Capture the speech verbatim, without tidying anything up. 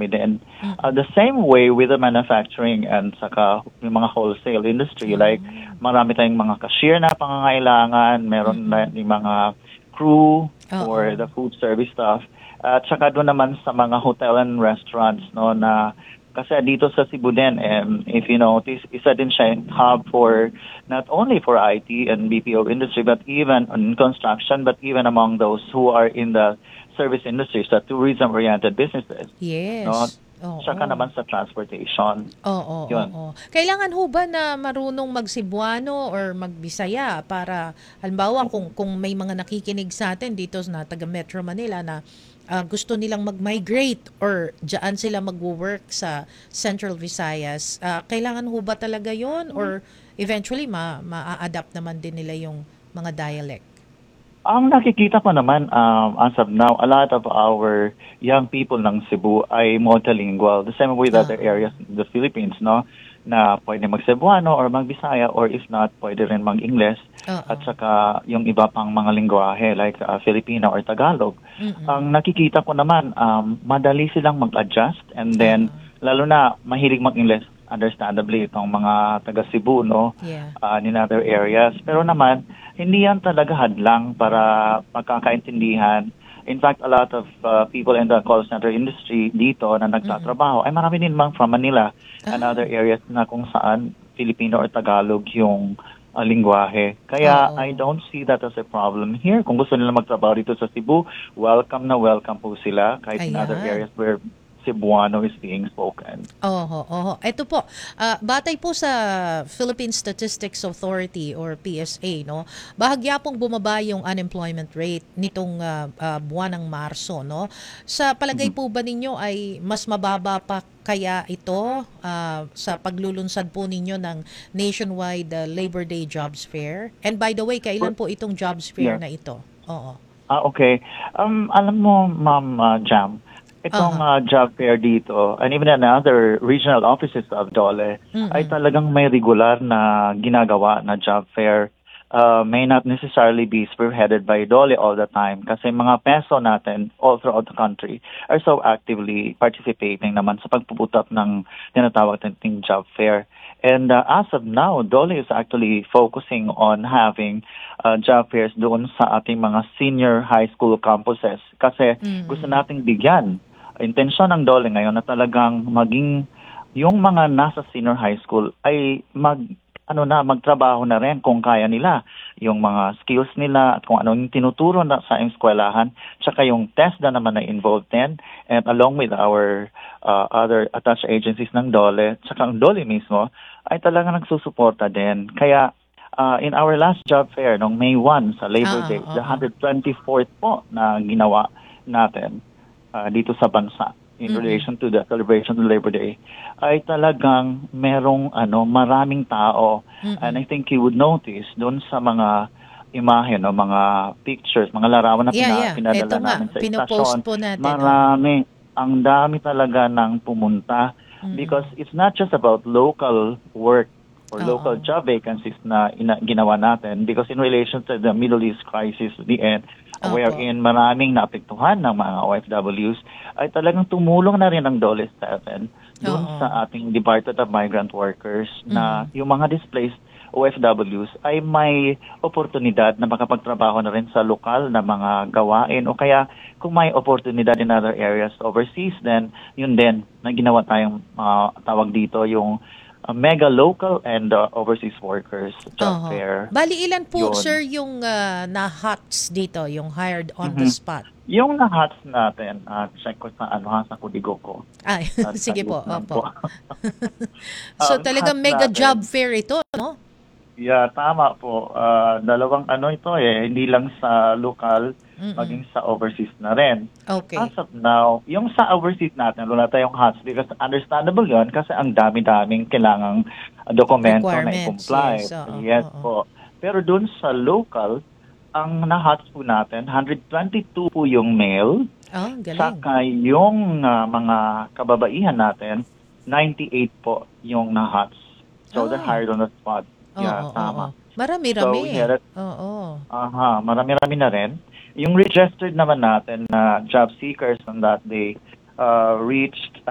marami din. Mm. Uh, the same way with the manufacturing and saka yung mga wholesale industry, like Mm. marami tayong mga cashier na pangangailangan, meron na Mm-mm. yung mga crew for Oo. the food service stuff. At saka doon naman sa mga hotel and restaurants, no, na kasi dito sa Cebu din, um, if you notice, isa din siya yung hub for not only for I T and B P O industry, but even in construction, but even among those who are in the service industry, sa tourism-oriented businesses, no? Yes. Saka Oo. naman sa transportation. Oo, Yun. oo. Kailangan ho ba na marunong mag-Cebuano or mag-Bisaya para halimbawa kung kung may mga nakikinig sa atin dito na taga Metro Manila na ah, gusto nilang mag-migrate or diyan sila magwo-work sa Central Visayas, ah, kailangan ho ba talaga 'yon or eventually ma maa-adapt naman din nila yung mga dialect? Ang nakikita ko naman, um, as of now, a lot of our young people ng Cebu ay multilingual. The same with other Oo. areas in the Philippines, no? Na pwede mag-Cebuano or mag-Bisaya, or if not, pwede rin mag-Ingles. Oo. At saka yung iba pang mga lingwahe like uh, Filipino or Tagalog. Mm. Ang nakikita ko naman, um, madali silang mag-adjust, and then Oo. lalo na mahilig mag-Ingles, understandably, itong mga taga Cebu, no? Yeah. Uh, in other areas. Pero naman, hindi yan talaga hadlang para magkakaintindihan. In fact, a lot of uh, people in the call center industry dito na Mm. nagtatrabaho ay marami din mang from Manila and Ah, other areas na kung saan Filipino or Tagalog yung uh, lingwahe. Kaya I oo. don't see that as a problem here. Kung gusto nila magtrabaho dito sa Cebu, welcome na welcome po sila kahit in other Ayan. areas where Cebuano is being spoken. Oho, oho. Ito po, ah, batay po sa Philippine Statistics Authority or P S A, no? Bahagya pong bumaba yung unemployment rate nitong ah, ah, buwan ng Marso, no? Sa palagay Mhm. po ba ninyo ay mas mababa pa kaya ito ah, sa paglulunsad po ninyo ng nationwide ah, Labor Day Jobs Fair? And by the way, kailan po itong Jobs Fair Yeah. na ito? Oo. Ah, okay. Um, alam mo, Ma'am uh, Jam, itong Aha. uh, job fair dito, and even in other regional offices of Dole, ay Mm-mm. talagang may regular na ginagawa na job fair. Uh, may not necessarily be spearheaded by Dole all the time kasi mga peso natin all throughout the country are so actively participating naman sa pagpuputok ng tinatawag nating job fair. And uh, as of now, Dole is actually focusing on having uh, job fairs doon sa ating mga senior high school campuses kasi gusto Mm-mm. nating bigyan. Intensyon ng Dole ngayon na talagang maging yung mga nasa senior high school ay mag ano na magtrabaho na rin kung kaya nila yung mga skills nila at kung ano yung tinuturo na sa eskwelahan, tsaka yung test na naman na involved din, and along with our uh, other attached agencies ng Dole, tsaka ang Dole mismo ay talaga nagsusuporta din. Kaya uh, in our last job fair nung May first sa Labor Ah, Day, the oo. one hundred twenty-fourth po na ginawa natin uh, dito sa bansa in Mm-mm. relation to the celebration of Labor Day, ay talagang merong ano maraming tao. And Mm-mm. I think you would notice doon sa mga imahe, no, mga pictures, mga larawan na Yeah, pina, yeah. Eto pinadala nga, namin sa pinopost istasyon, po natin, oo. marami, ang dami talaga ng pumunta because Mm. it's not just about local work or local Oo. job vacancies na ina, ginawa natin because in relation to the Middle East crisis, the end, Opo. wherein maraming naapektuhan ng mga O F Ws, ay talagang tumulong na rin ang Dole seven doon Oo. sa ating Department of Migrant Workers na Mm. yung mga displaced O F Ws ay may oportunidad na makapagtrabaho na rin sa lokal na mga gawain o kaya kung may oportunidad in other areas overseas, then yun din na ginawa tayong uh, tawag dito yung uh, mega local and uh, overseas workers job Oho. fair. Bali ilan po, Yun. sir, yung ah, na-hots dito, yung hired on the Mhm. spot? Yung na-hats natin, uh, check ko sa ano ha, sa kudigo ko. Ay, At sige po, lang opo. po. So Ang talagang hats mega job natin, fair ito, no? yeah, tama po. Ah, dalawang ano ito eh, hindi lang sa local, Mm-mm. maging sa overseas na rin. As Okay. of now, yung sa overseas natin, wala tayong hats because understandable yon kasi ang dami-daming kailangang uh, dokumento na Requirements, i-comply. yes. Oo, Yes oo. po. Pero dun sa local, ang na-hats po natin, one hundred twenty-two po yung male, Oh, galing. saka yung ah, mga kababaihan natin, ninety-eight po yung na-hats. So they're Ah, hired on the spot. oo, Yeah, oo. tama. So we Marami-rami. had it, Oo. aha, marami-rami na rin. Yung registered naman natin na job seekers on that day uh, reached